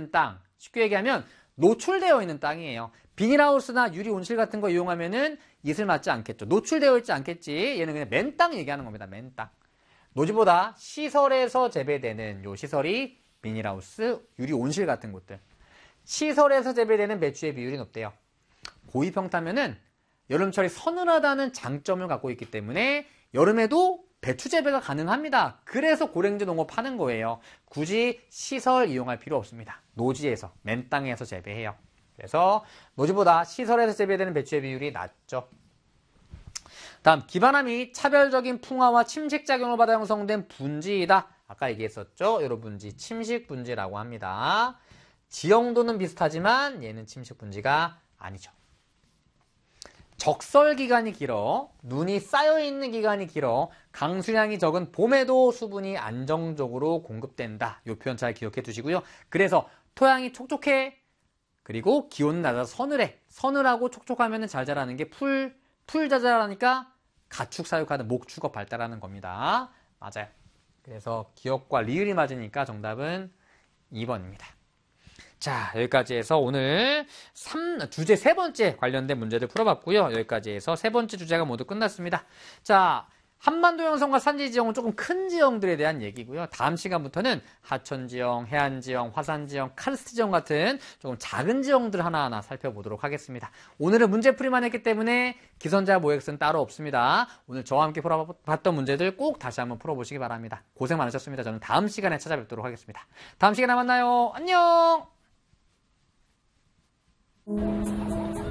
있는 땅, 쉽게 얘기하면 노출되어 있는 땅이에요. 비닐하우스나 유리 온실 같은 거 이용하면은 이슬 맞지 않겠죠. 노출되어 있지 않겠지. 얘는 그냥 맨 땅 얘기하는 겁니다. 맨 땅. 노지보다 시설에서 재배되는 요 시설이 비닐하우스, 유리 온실 같은 곳들. 시설에서 재배되는 배추의 비율이 높대요. 고위평타면은 여름철이 서늘하다는 장점을 갖고 있기 때문에 여름에도 배추 재배가 가능합니다. 그래서 고랭지 농업 하는 거예요. 굳이 시설 이용할 필요 없습니다. 노지에서, 맨 땅에서 재배해요. 그래서 노지보다 시설에서 재배되는 배추의 비율이 낮죠. 다음, 기반함이 차별적인 풍화와 침식작용을 받아 형성된 분지이다. 아까 얘기했었죠? 여러 분지, 침식분지라고 합니다. 지형도는 비슷하지만 얘는 침식분지가 아니죠. 적설기간이 길어, 눈이 쌓여있는 기간이 길어, 강수량이 적은 봄에도 수분이 안정적으로 공급된다. 이 표현 잘 기억해 두시고요. 그래서 토양이 촉촉해, 그리고 기온은 낮아서 서늘해. 서늘하고 촉촉하면 잘 자라는 게 풀 잘 자라니까 가축 사육하는 목축업 발달하는 겁니다. 맞아요. 그래서 기억과 리을이 맞으니까 정답은 2번입니다. 자, 여기까지 해서 오늘 주제 세 번째 관련된 문제를 풀어봤고요. 여기까지 해서 세 번째 주제가 모두 끝났습니다. 자, 한반도 형성과 산지 지형은 조금 큰 지형들에 대한 얘기고요. 다음 시간부터는 하천 지형, 해안 지형, 화산 지형, 카르스트 지형 같은 조금 작은 지형들 하나하나 살펴보도록 하겠습니다. 오늘은 문제풀이만 했기 때문에 기선제압 모액은 따로 없습니다. 오늘 저와 함께 풀어봤던 문제들 꼭 다시 한번 풀어보시기 바랍니다. 고생 많으셨습니다. 저는 다음 시간에 찾아뵙도록 하겠습니다. 다음 시간에 만나요. 안녕!